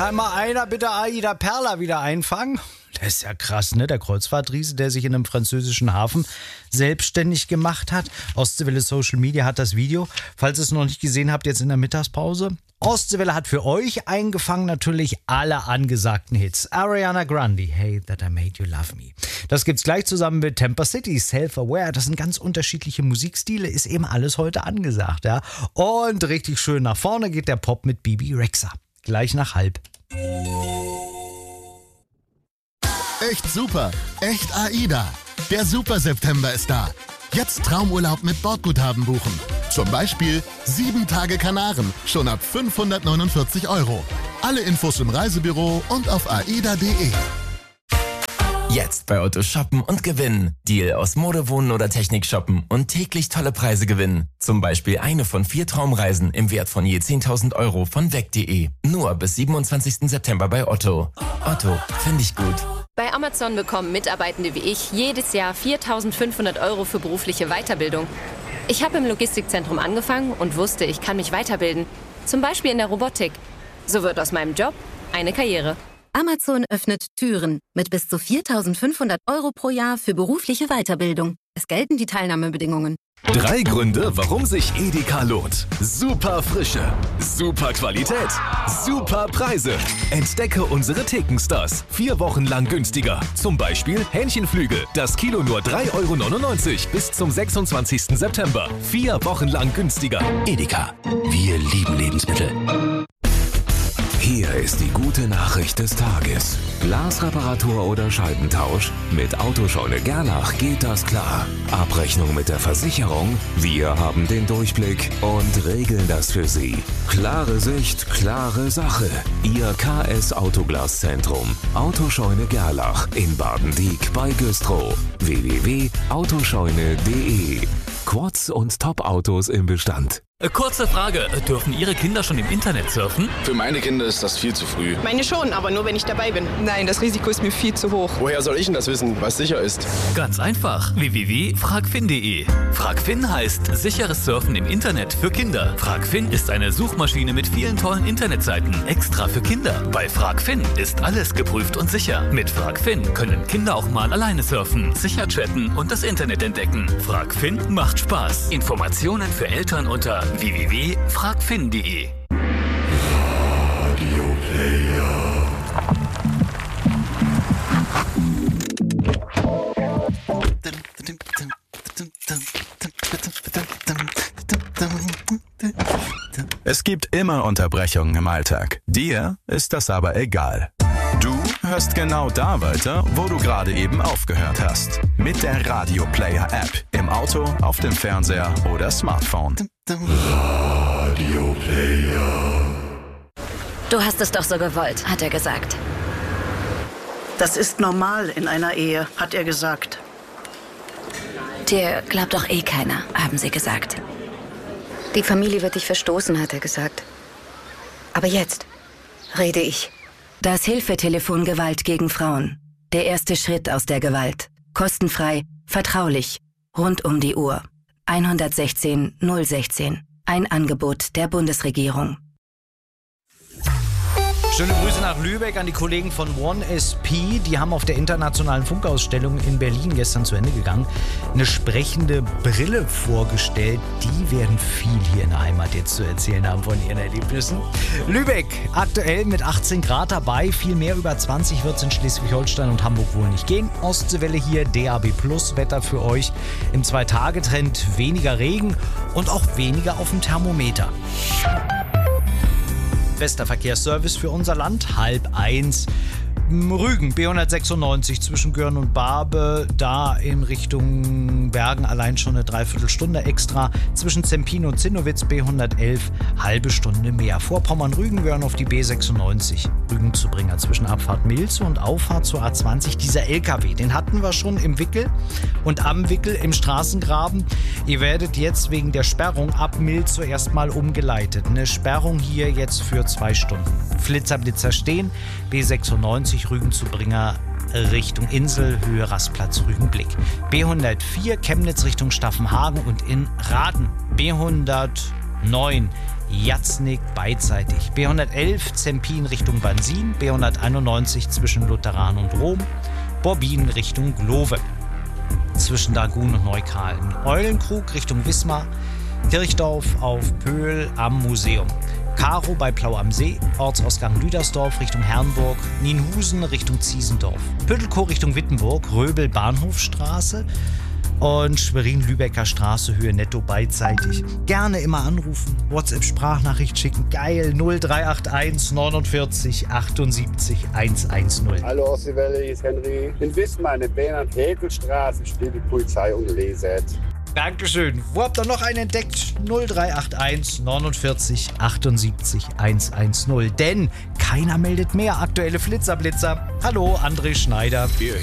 Kann mal einer bitte Aida Perla wieder einfangen? Das ist ja krass, ne? Der Kreuzfahrtriese, der sich in einem französischen Hafen selbstständig gemacht hat. Ostseewelle Social Media hat das Video, falls ihr es noch nicht gesehen habt, jetzt in der Mittagspause. Ostseewelle hat für euch eingefangen natürlich alle angesagten Hits. Ariana Grande, Hey That I Made You Love Me. Das gibt's gleich zusammen mit Temper City, Self-Aware. Das sind ganz unterschiedliche Musikstile, ist eben alles heute angesagt, ja. Und richtig schön nach vorne geht der Pop mit Bibi Rexha. Gleich nach 1:30. Echt super, echt AIDA. Der Super September ist da. Jetzt Traumurlaub mit Bordguthaben buchen. Zum Beispiel 7 Tage Kanaren, schon ab 549 €. Alle Infos im Reisebüro und auf aida.de. Jetzt bei Otto shoppen und gewinnen. Deal aus Mode, Wohnen oder Technik shoppen und täglich tolle Preise gewinnen. Zum Beispiel eine von 4 Traumreisen im Wert von je 10.000 € von weg.de. Nur bis 27. September bei Otto. Otto, finde ich gut. Bei Amazon bekommen Mitarbeitende wie ich jedes Jahr 4.500 € für berufliche Weiterbildung. Ich habe im Logistikzentrum angefangen und wusste, ich kann mich weiterbilden. Zum Beispiel in der Robotik. So wird aus meinem Job eine Karriere. Amazon öffnet Türen mit bis zu 4.500 € pro Jahr für berufliche Weiterbildung. Es gelten die Teilnahmebedingungen. 3 Gründe, warum sich Edeka lohnt. Super Frische, super Qualität, super Preise. Entdecke unsere Thekenstars. 4 Wochen lang günstiger. Zum Beispiel Hähnchenflügel. Das Kilo nur 3,99 € bis zum 26. September. 4 Wochen lang günstiger. Edeka. Wir lieben Lebensmittel. Hier ist die gute Nachricht des Tages. Glasreparatur oder Scheibentausch? Mit Autoscheune Gerlach geht das klar. Abrechnung mit der Versicherung? Wir haben den Durchblick und regeln das für Sie. Klare Sicht, klare Sache. Ihr KS Autoglaszentrum. Autoscheune Gerlach in Baden-Dieck bei Güstrow. www.autoscheune.de. Quads und Top-Autos im Bestand. Kurze Frage, dürfen Ihre Kinder schon im Internet surfen? Für meine Kinder ist das viel zu früh. Meine schon, aber nur wenn ich dabei bin. Nein, das Risiko ist mir viel zu hoch. Woher soll ich denn das wissen, was sicher ist? Ganz einfach, www.fragfin.de. Fragfin heißt sicheres Surfen im Internet für Kinder. Fragfin ist eine Suchmaschine mit vielen tollen Internetseiten, extra für Kinder. Bei Fragfin ist alles geprüft und sicher. Mit Fragfin können Kinder auch mal alleine surfen, sicher chatten und das Internet entdecken. Fragfin macht Spaß. Informationen für Eltern unter www.fragfin.de. Radio Player. Es gibt immer Unterbrechungen im Alltag. Dir ist das aber egal. Du hörst genau da weiter, wo du gerade eben aufgehört hast. Mit der Radio Player App. Im Auto, auf dem Fernseher oder Smartphone. Radio Player. Du hast es doch so gewollt, hat er gesagt. Das ist normal in einer Ehe, hat er gesagt. Dir glaubt doch eh keiner, haben sie gesagt. Die Familie wird dich verstoßen, hat er gesagt. Aber jetzt rede ich. Das Hilfetelefon Gewalt gegen Frauen. Der erste Schritt aus der Gewalt. Kostenfrei, vertraulich, rund um die Uhr. 116 016. Ein Angebot der Bundesregierung. Schöne Grüße nach Lübeck an die Kollegen von OneSP. Die haben auf der internationalen Funkausstellung in Berlin gestern zu Ende gegangen eine sprechende Brille vorgestellt. Die werden viel hier in der Heimat jetzt zu erzählen haben von ihren Erlebnissen. Lübeck aktuell mit 18 Grad dabei. Viel mehr über 20 wird es in Schleswig-Holstein und Hamburg wohl nicht gehen. Ostseewelle hier, DAB Plus Wetter für euch. Im 2-Tage-Trend weniger Regen und auch weniger auf dem Thermometer. Bester Verkehrsservice für unser Land, 12:30. Rügen, B196 zwischen Görn und Barbe, da in Richtung Bergen allein schon eine Dreiviertelstunde extra. Zwischen Zempin und Zinnowitz B111, halbe Stunde mehr. Vorpommern-Rügen Görn auf die B96. Rügen zu Bringer zwischen Abfahrt Milze und Auffahrt zur A20. Dieser LKW, den hatten wir schon im Wickel und am Wickel im Straßengraben. Ihr werdet jetzt wegen der Sperrung ab Milze erstmal umgeleitet. Eine Sperrung hier jetzt für 2 Stunden. Flitzer stehen, B96 Rügen zu Bringer Richtung Insel, Höhe Rastplatz Rügenblick. B104 Chemnitz Richtung Staffenhagen und in Raden. B100 9 Jatznik beidseitig. B111 Zempin Richtung Bansin. B191 zwischen Lutheran und Rom. Borbin Richtung Glove. Zwischen Dagun und Neukalen. Eulenkrug Richtung Wismar. Kirchdorf auf Pöhl am Museum. Karo bei Plau am See, Ortsausgang Lüdersdorf Richtung Herrenburg, Nienhusen Richtung Ziesendorf, Püttelkow Richtung Wittenburg, Röbel Bahnhofstraße und Schwerin-Lübecker Straße Höhe netto beidseitig. Gerne immer anrufen, WhatsApp-Sprachnachricht schicken, geil, 0381 49 78 110. Hallo Ossi-Welle, hier ist Henry. In Wismar, in der Bernhard-Häkel-Straße steht die Polizei und leset. Dankeschön. Wo habt ihr noch einen entdeckt? 0381 49 78 110. Denn keiner meldet mehr aktuelle Flitzer. Hallo, André Schneider.